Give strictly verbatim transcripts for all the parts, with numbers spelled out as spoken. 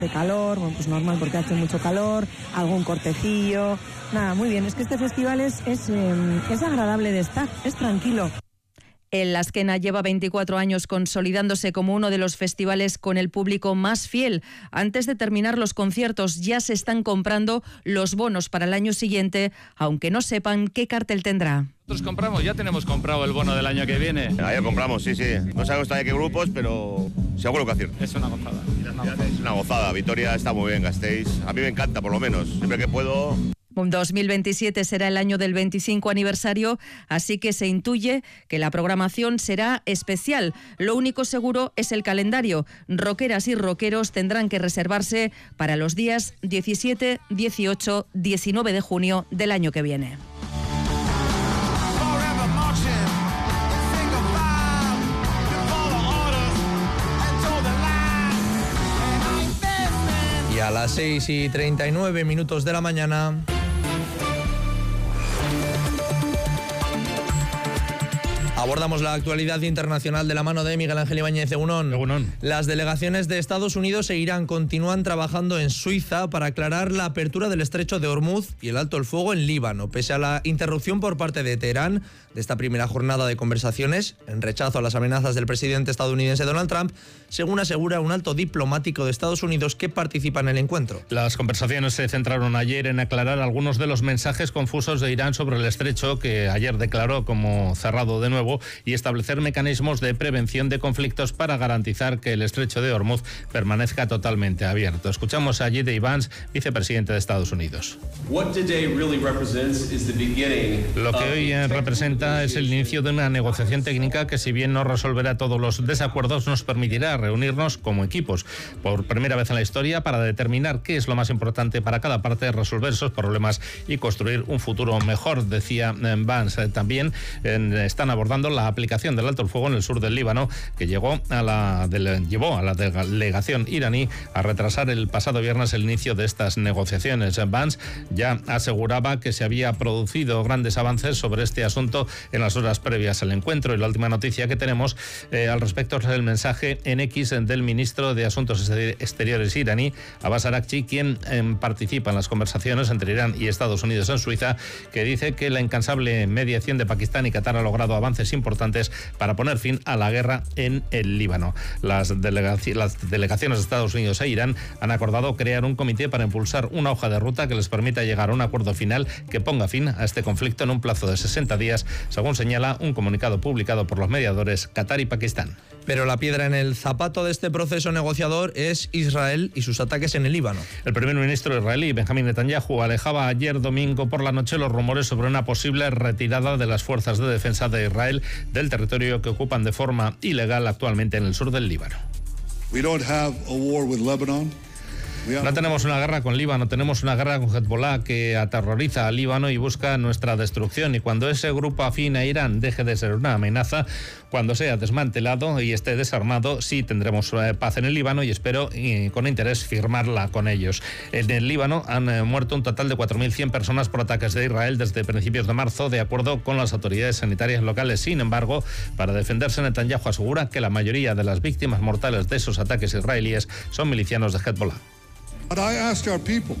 de calor, bueno, pues normal porque hace mucho calor, algún cortecillo, nada, muy bien, es que este festival es, es, eh, es agradable de estar, es tranquilo. El Azkena lleva veinticuatro años consolidándose como uno de los festivales con el público más fiel. Antes de terminar los conciertos ya se están comprando los bonos para el año siguiente, aunque no sepan qué cartel tendrá. Nosotros compramos, ya tenemos comprado el bono del año que viene. Ah, ya compramos, sí, sí. No sabemos todavía qué grupos, pero seguro que acierto. Es una gozada. Es una gozada. Vitoria está muy bien, Gasteiz. A mí me encanta, por lo menos. Siempre que puedo... dos mil veintisiete será el año del veinticinco aniversario, así que se intuye que la programación será especial. Lo único seguro es el calendario. Rockeras y rockeros tendrán que reservarse para los días diecisiete, dieciocho, diecinueve de junio del año que viene. Y a las seis y treinta y nueve minutos de la mañana... abordamos la actualidad internacional de la mano de Miguel Ángel Ibáñez. Egunon. Egunon. Las delegaciones de Estados Unidos e Irán continúan trabajando en Suiza para aclarar la apertura del estrecho de Hormuz y el alto el fuego en Líbano, pese a la interrupción por parte de Teherán de esta primera jornada de conversaciones, en rechazo a las amenazas del presidente estadounidense Donald Trump, según asegura un alto diplomático de Estados Unidos que participa en el encuentro. Las conversaciones se centraron ayer en aclarar algunos de los mensajes confusos de Irán sobre el estrecho, que ayer declaró como cerrado de nuevo, y establecer mecanismos de prevención de conflictos para garantizar que el estrecho de Hormuz permanezca totalmente abierto. Escuchamos a J D Vance, vicepresidente de Estados Unidos. Lo que hoy representa es el inicio de una negociación técnica que, si bien no resolverá todos los desacuerdos, nos permitirá reunirnos como equipos por primera vez en la historia para determinar qué es lo más importante para cada parte, resolver esos problemas y construir un futuro mejor, decía Vance. También eh, están abordando la aplicación del alto el fuego en el sur del Líbano, que llegó a la, de, llevó a la delegación iraní a retrasar el pasado viernes el inicio de estas negociaciones. Vance ya aseguraba que se había producido grandes avances sobre este asunto en las horas previas al encuentro, y la última noticia que tenemos eh, al respecto es el mensaje en X del ministro de Asuntos Exteriores iraní, Abbas Araghchi, quien eh, participa en las conversaciones entre Irán y Estados Unidos en Suiza, que dice que la incansable mediación de Pakistán y Qatar ha logrado avances importantes para poner fin a la guerra en el Líbano. Las, delegaci- las delegaciones de Estados Unidos e Irán han acordado crear un comité para impulsar una hoja de ruta que les permita llegar a un acuerdo final que ponga fin a este conflicto en un plazo de sesenta días, según señala un comunicado publicado por los mediadores Qatar y Pakistán. Pero la piedra en el zapato de este proceso negociador es Israel y sus ataques en el Líbano. El primer ministro israelí, Benjamín Netanyahu, alejaba ayer domingo por la noche los rumores sobre una posible retirada de las fuerzas de defensa de Israel del territorio que ocupan de forma ilegal actualmente en el sur del Líbano. We don't have a war with Lebanon. No tenemos una guerra con Líbano, tenemos una guerra con Hezbollah, que aterroriza a Líbano y busca nuestra destrucción. Y cuando ese grupo afín a Irán deje de ser una amenaza, cuando sea desmantelado y esté desarmado, sí tendremos paz en el Líbano, y espero y con interés firmarla con ellos. En el Líbano han eh, muerto un total de cuatro mil cien personas por ataques de Israel desde principios de marzo, de acuerdo con las autoridades sanitarias locales. Sin embargo, para defenderse, Netanyahu asegura que la mayoría de las víctimas mortales de esos ataques israelíes son milicianos de Hezbollah. But I asked our people.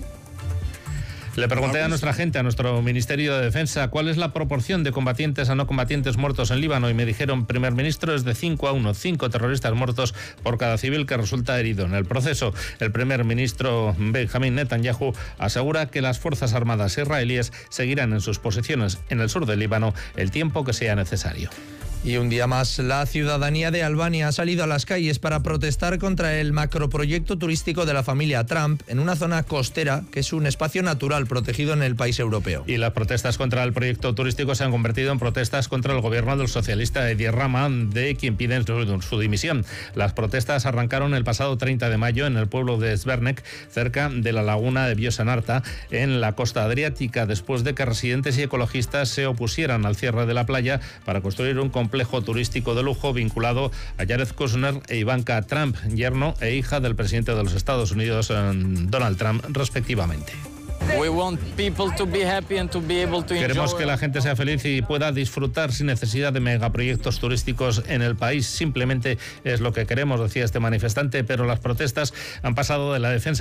Le pregunté a nuestra gente, a nuestro Ministerio de Defensa, cuál es la proporción de combatientes a no combatientes muertos en Líbano, y me dijeron, primer ministro, es de cinco a uno, cinco terroristas muertos por cada civil que resulta herido en el proceso. El primer ministro Benjamín Netanyahu asegura que las fuerzas armadas israelíes seguirán en sus posiciones en el sur del Líbano el tiempo que sea necesario. Y un día más, la ciudadanía de Albania ha salido a las calles para protestar contra el macroproyecto turístico de la familia Trump en una zona costera que es un espacio natural protegido en el país europeo. Y las protestas contra el proyecto turístico se han convertido en protestas contra el gobierno del socialista Edi Rama, de quien piden su, su dimisión. Las protestas arrancaron el pasado treinta de mayo en el pueblo de Zvernek, cerca de la laguna de Biosanarta, en la costa adriática, después de que residentes y ecologistas se opusieran al cierre de la playa para construir un complejo complejo turístico de lujo vinculado a Jared Kushner e Ivanka Trump, yerno e hija del presidente de los Estados Unidos, Donald Trump, respectivamente. Queremos que la gente sea feliz y pueda disfrutar sin necesidad de megaproyectos turísticos en el país. Simplemente es lo que queremos, decía este manifestante, pero las protestas han pasado de la defensa